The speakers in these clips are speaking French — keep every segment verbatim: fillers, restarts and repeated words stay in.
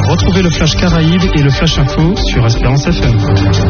Retrouvez le Flash Caraïbes et le Flash Info sur Espérance F M.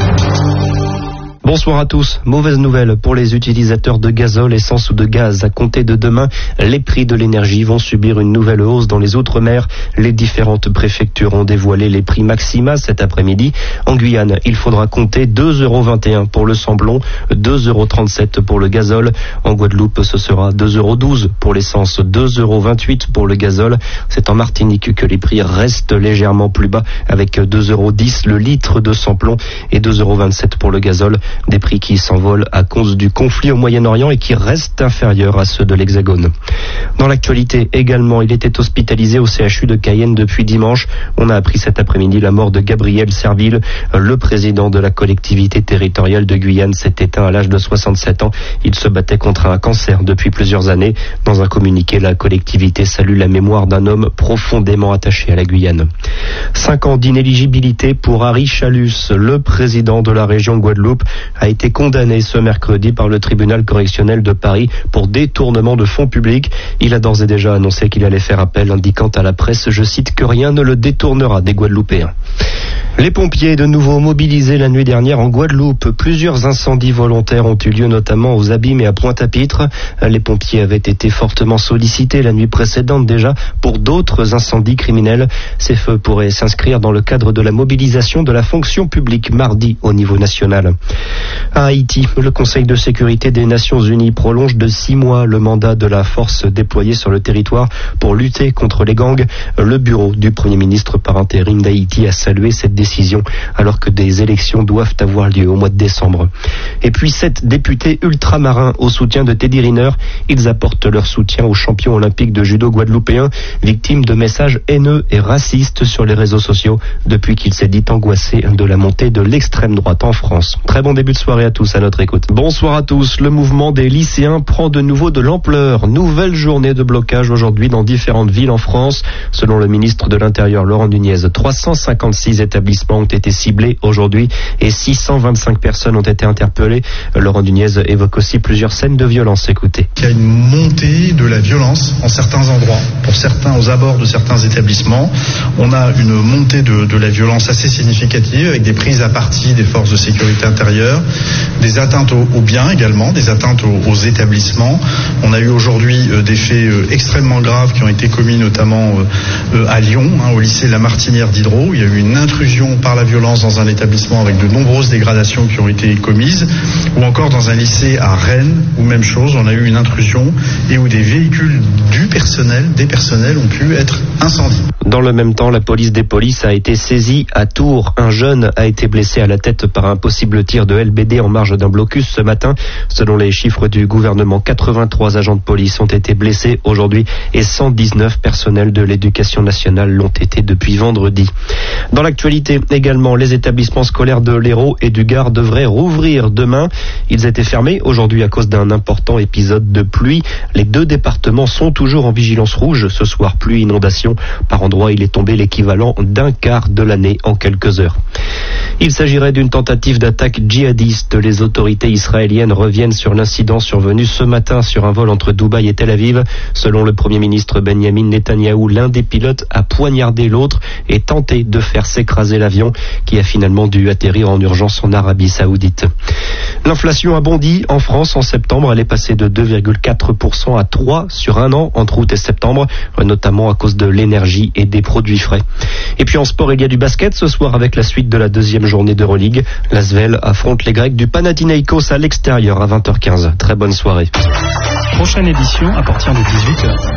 Bonsoir à tous. Mauvaise nouvelle pour les utilisateurs de gazole, essence ou de gaz. À compter de demain, les prix de l'énergie vont subir une nouvelle hausse dans les Outre-mer. Les différentes préfectures ont dévoilé les prix maxima cet après-midi. En Guyane, il faudra compter deux euros vingt et un pour le samplon, deux euros trente-sept pour le gazole. En Guadeloupe, ce sera deux euros douze pour l'essence, deux euros vingt-huit pour le gazole. C'est en Martinique que les prix restent légèrement plus bas avec deux euros dix le litre de samplon et deux euros vingt-sept pour le gazole. Des prix qui s'envolent à cause du conflit au Moyen-Orient et qui restent inférieurs à ceux de l'Hexagone. Dans l'actualité également, il était hospitalisé au C H U de Cayenne depuis dimanche. On a appris cet après-midi la mort de Gabriel Serville, le président de la collectivité territoriale de Guyane, s'est éteint à l'âge de soixante-sept ans. Il se battait contre un cancer depuis plusieurs années. Dans un communiqué, la collectivité salue la mémoire d'un homme profondément attaché à la Guyane. Cinq ans d'inéligibilité pour Harry Chalus, le président de la région Guadeloupe, a été condamné ce mercredi par le tribunal correctionnel de Paris pour détournement de fonds publics. Il a d'ores et déjà annoncé qu'il allait faire appel, indiquant à la presse, je cite, que rien ne le détournera des Guadeloupéens. Les pompiers de nouveau mobilisés la nuit dernière en Guadeloupe. Plusieurs incendies volontaires ont eu lieu, notamment aux Abîmes et à Pointe-à-Pitre. Les pompiers avaient été fortement sollicités la nuit précédente déjà pour d'autres incendies criminels. Ces feux pourraient s'inscrire dans le cadre de la mobilisation de la fonction publique mardi au niveau national. À Haïti, le Conseil de sécurité des Nations Unies prolonge de six mois le mandat de la force déployée sur le territoire pour lutter contre les gangs. Le bureau du Premier ministre par intérim d'Haïti a salué cette décision alors que des élections doivent avoir lieu au mois de décembre. Et puis sept députés ultramarins au soutien de Teddy Riner. Ils apportent leur soutien aux champions olympiques de judo guadeloupéens, victimes de messages haineux et racistes sur les réseaux sociaux depuis qu'il s'est dit angoissé de la montée de l'extrême droite en France. Très bon début de soirée à tous à notre écoute. Bonsoir à tous. Le mouvement des lycéens prend de nouveau de l'ampleur. Nouvelle journée de blocage aujourd'hui dans différentes villes en France. Selon le ministre de l'Intérieur Laurent Nunez, trois cent cinquante-six établissements ont été ciblés aujourd'hui et six cent vingt-cinq personnes ont été interpellées. Laurent Nunez évoque aussi plusieurs scènes de violence. Écoutez. Il y a une montée de la violence en certains endroits. Pour certains, aux abords de certains établissements, on a une montée de, de la violence assez significative avec des prises à partie des forces de sécurité intérieure, des atteintes aux, aux biens également, des atteintes aux, aux établissements. On a eu aujourd'hui euh, des faits euh, extrêmement graves qui ont été commis notamment euh, à Lyon, hein, au lycée La Martinière d'Hydro. Il y a eu une intrusion par la violence dans un établissement avec de nombreuses dégradations qui ont été commises, ou encore dans un lycée à Rennes, où même chose, on a eu une intrusion et où des véhicules du personnel, des personnels ont pu être incendiés. Dans le même temps, la police des polices a été saisie à Tours. Un jeune a été blessé à la tête par un possible tir de L B D en marge d'un blocus ce matin. Selon les chiffres du gouvernement, quatre-vingt-trois agents de police ont été blessés aujourd'hui et cent dix-neuf personnels de l'éducation nationale l'ont été depuis vendredi. Dans l'actualité également, les établissements scolaires de l'Hérault et du Gard devraient rouvrir demain. Ils étaient fermés aujourd'hui à cause d'un important épisode de pluie. Les deux départements sont toujours en vigilance rouge. Ce soir, pluie, inondation. Par endroits, il est tombé l'équivalent d'un quart de l'année en quelques heures. Il s'agirait d'une tentative d'attaque djihadiste. Les autorités israéliennes reviennent sur l'incident survenu ce matin sur un vol entre Dubaï et Tel Aviv. Selon le Premier ministre Benyamin Netanyahou, l'un des pilotes a poignardé l'autre et tenté de faire s'écraser l'avion qui a finalement dû atterrir en urgence en Arabie Saoudite. L'inflation a bondi en France en septembre. Elle est passée de deux virgule quatre pour cent à trois sur un an entre août et septembre, notamment à cause de l'énergie et des produits frais. Et puis en sport, il y a du basket ce soir avec la suite de la deuxième journée d'Euroleague. L'Asvel affronte les Grecs du Panathinaïkos à l'extérieur à vingt heures quinze. Très bonne soirée. Prochaine édition à partir de dix-huit heures.